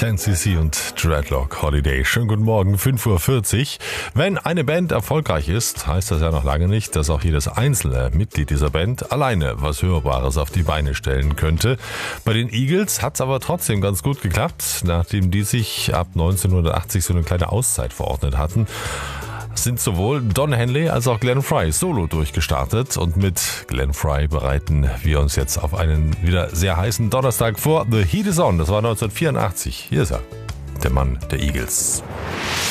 10cc und Dreadlock Holiday. Schönen guten Morgen, 5:40 Uhr. Wenn eine Band erfolgreich ist, heißt das ja noch lange nicht, dass auch jedes einzelne Mitglied dieser Band alleine was Hörbares auf die Beine stellen könnte. Bei den Eagles hat es aber trotzdem ganz gut geklappt, nachdem die sich ab 1980 so eine kleine Auszeit verordnet hatten. Sind sowohl Don Henley als auch Glenn Frey solo durchgestartet und mit Glenn Frey bereiten wir uns jetzt auf einen wieder sehr heißen Donnerstag vor. The Heat is on, das war 1984. Hier ist er, der Mann der Eagles.